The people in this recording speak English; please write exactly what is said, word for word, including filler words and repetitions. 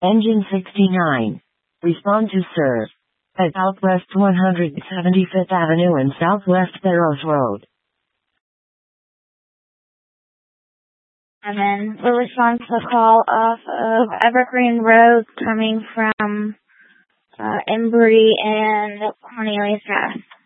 Engine sixty-nine. Respond to serve. At Southwest one hundred seventy-fifth Avenue and Southwest Barrows Road. And then we'll respond to the call off of Evergreen Road coming from uh, Embry and Cornelius Pass.